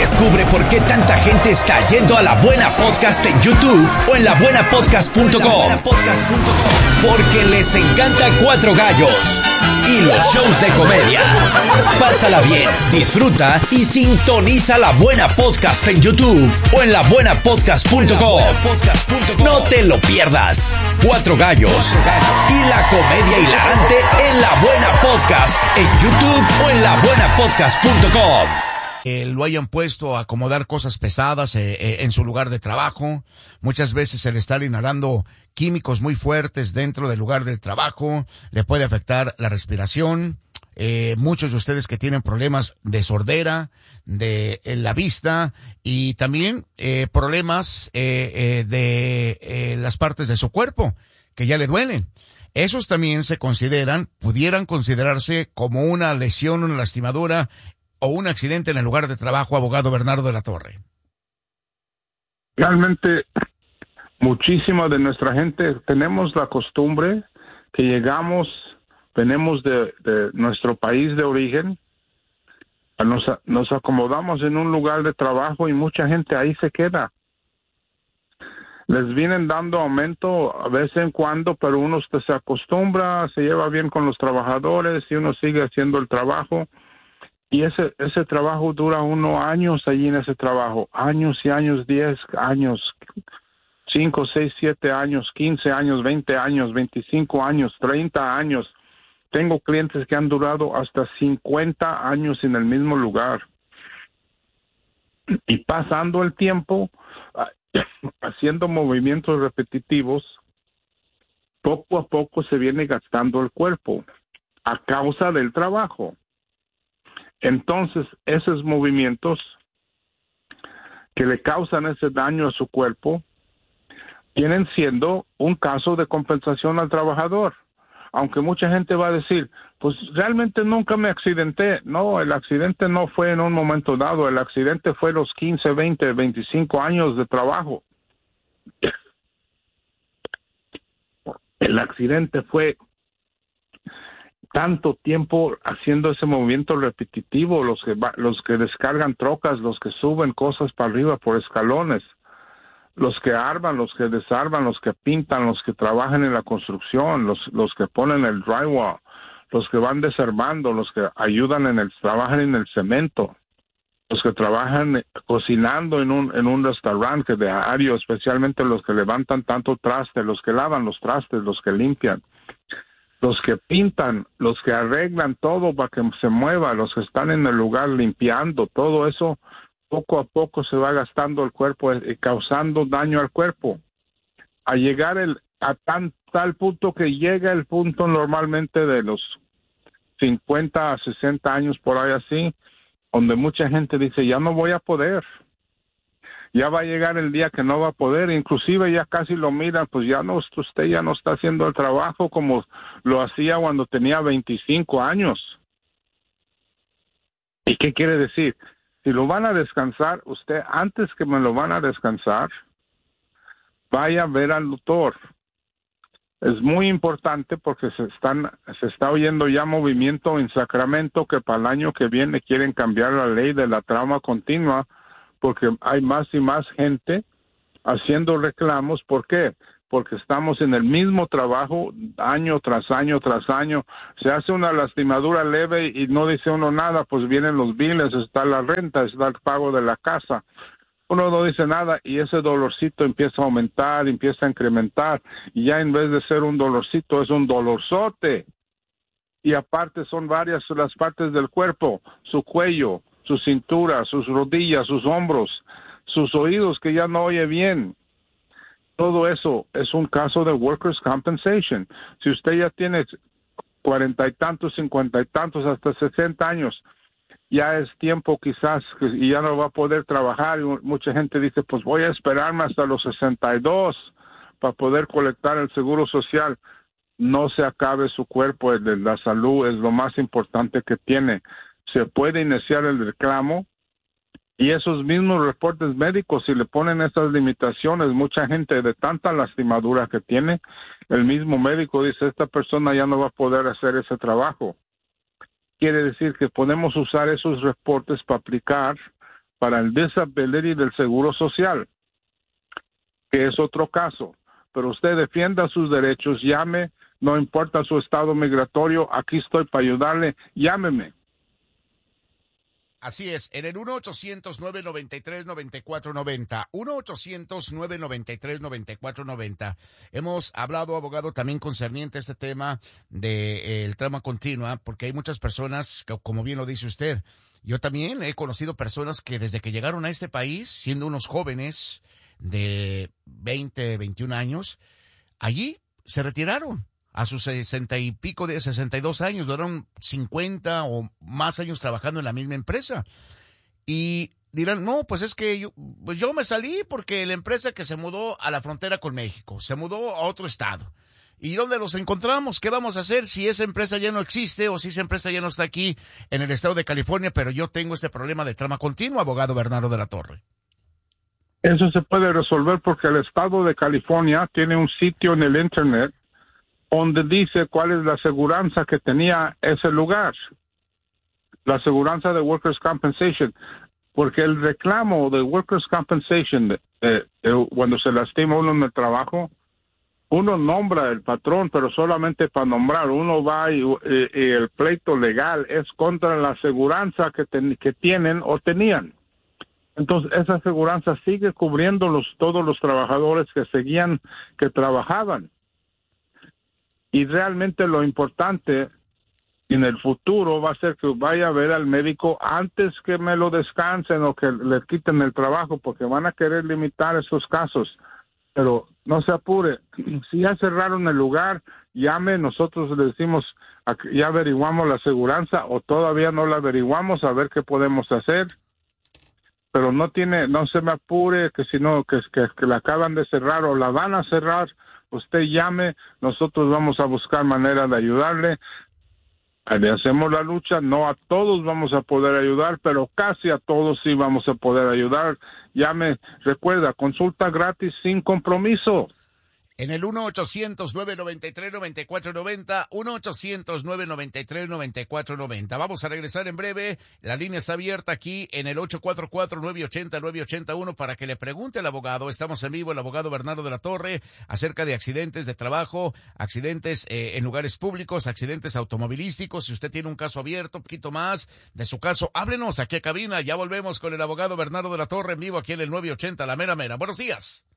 Descubre por qué tanta gente está yendo a La Buena Podcast en YouTube o en labuenapodcast.com. Porque les encanta Cuatro Gallos y los shows de comedia. Pásala bien, disfruta y sintoniza La Buena Podcast en YouTube o en labuenapodcast.com. No te lo pierdas. Cuatro Gallos y la comedia hilarante en La Buena Podcast en YouTube o en labuenapodcast.com. Lo hayan puesto a acomodar cosas pesadas en su lugar de trabajo. Muchas veces el estar inhalando químicos muy fuertes dentro del lugar del trabajo le puede afectar la respiración. Muchos de ustedes que tienen problemas de sordera, de la vista y también problemas de las partes de su cuerpo que ya le duelen. Esos también pudieran considerarse como una lesión, una lastimadura o un accidente en el lugar de trabajo, abogado Bernardo de la Torre. Realmente, muchísima de nuestra gente tenemos la costumbre que venimos de nuestro país de origen, nos acomodamos en un lugar de trabajo y mucha gente ahí se queda. Les vienen dando aumento a vez en cuando, pero uno se acostumbra, se lleva bien con los trabajadores y uno sigue haciendo el trabajo. Y ese trabajo dura unos años allí en ese trabajo, años y años, 10 años, 5, 6, 7 años, 15 años, 20 años, 25 años, 30 años. Tengo clientes que han durado hasta 50 años en el mismo lugar. Y pasando el tiempo, haciendo movimientos repetitivos, poco a poco se viene gastando el cuerpo a causa del trabajo. Entonces, esos movimientos que le causan ese daño a su cuerpo vienen siendo un caso de compensación al trabajador. Aunque mucha gente va a decir, pues realmente nunca me accidenté. No, el accidente no fue en un momento dado. El accidente fue los 15, 20, 25 años de trabajo. El accidente fue tanto tiempo haciendo ese movimiento repetitivo, los que descargan trocas, los que suben cosas para arriba por escalones, los que arman, los que desarman, los que pintan, los que trabajan en la construcción, los que ponen el drywall, los que van desarmando, los que trabajan en el cemento, los que trabajan cocinando en un restaurante diario, especialmente los que levantan tanto traste, los que lavan los trastes, los que limpian, los que pintan, los que arreglan todo para que se mueva, los que están en el lugar limpiando, todo eso poco a poco se va gastando el cuerpo y causando daño al cuerpo. A llegar a tal punto que llega el punto normalmente de los 50 a 60 años por ahí así, donde mucha gente dice, ya no voy a poder. Ya va a llegar el día que no va a poder, inclusive ya casi lo miran, pues usted ya no está haciendo el trabajo como lo hacía cuando tenía 25 años. ¿Y qué quiere decir? Si lo van a descansar, usted antes que me lo van a descansar, vaya a ver al doctor. Es muy importante porque se está oyendo ya movimiento en Sacramento que para el año que viene quieren cambiar la ley de la trauma continua, porque hay más y más gente haciendo reclamos. ¿Por qué? Porque estamos en el mismo trabajo año tras año tras año. Se hace una lastimadura leve y no dice uno nada, pues vienen los biles, está la renta, está el pago de la casa. Uno no dice nada y ese dolorcito empieza a aumentar, empieza a incrementar y ya en vez de ser un dolorcito es un dolorzote. Y aparte son varias las partes del cuerpo, su cuello, su cintura, sus rodillas, sus hombros, sus oídos que ya no oye bien. Todo eso es un caso de workers' compensation. Si usted ya tiene 40 y tantos, 50 y tantos, hasta 60 años, ya es tiempo quizás y ya no va a poder trabajar. Y mucha gente dice, pues voy a esperarme hasta los 62 para poder colectar el seguro social. No se acabe su cuerpo, la salud es lo más importante que tiene. Se puede iniciar el reclamo y esos mismos reportes médicos, si le ponen esas limitaciones, mucha gente de tanta lastimadura que tiene, el mismo médico dice, esta persona ya no va a poder hacer ese trabajo. Quiere decir que podemos usar esos reportes para aplicar para el disability del Seguro Social, que es otro caso. Pero usted defienda sus derechos, llame, no importa su estado migratorio, aquí estoy para ayudarle, llámeme. Así es, en el 1-800-993-9490, 1-800-993-9490. Hemos hablado, abogado, también concerniente a este tema del trauma continua, porque hay muchas personas, como bien lo dice usted, yo también he conocido personas que desde que llegaron a este país, siendo unos jóvenes de 20, 21 años, allí se retiraron. A sus 60 y pico de 62 años, duraron 50 o más años trabajando en la misma empresa. Y dirán, no, pues es que yo me salí porque la empresa que se mudó a la frontera con México, se mudó a otro estado. ¿Y dónde los encontramos? ¿Qué vamos a hacer si esa empresa ya no existe o si esa empresa ya no está aquí en el estado de California, pero yo tengo este problema de trauma continuo, abogado Bernardo de la Torre? Eso se puede resolver porque el estado de California tiene un sitio en el internet donde dice cuál es la aseguranza que tenía ese lugar, la aseguranza de Workers' Compensation, porque el reclamo de Workers' Compensation, cuando se lastima uno en el trabajo, uno nombra el patrón, pero solamente para nombrar, uno va y el pleito legal es contra la aseguranza que tienen o tenían. Entonces, esa aseguranza sigue cubriendo todos los trabajadores que trabajaban. Y realmente lo importante en el futuro va a ser que vaya a ver al médico antes que me lo descansen o que le quiten el trabajo, porque van a querer limitar esos casos. Pero no se apure. Si ya cerraron el lugar, llame, nosotros le decimos, ya averiguamos la aseguranza o todavía no la averiguamos, a ver qué podemos hacer. Pero no se me apure, que si no, que la acaban de cerrar o la van a cerrar. Usted llame, nosotros vamos a buscar manera de ayudarle. Le hacemos la lucha, no a todos vamos a poder ayudar, pero casi a todos sí vamos a poder ayudar. Llame, recuerda, consulta gratis sin compromiso. En el 1-800-993-9490, 1-800-993-9490. Vamos a regresar en breve. La línea está abierta aquí en el 844-980-981 para que le pregunte al abogado. Estamos en vivo, el abogado Bernardo de la Torre, acerca de accidentes de trabajo, accidentes en lugares públicos, accidentes automovilísticos. Si usted tiene un caso abierto, un poquito más de su caso, háblenos aquí a cabina. Ya volvemos con el abogado Bernardo de la Torre en vivo aquí en el 980, la mera mera. Buenos días.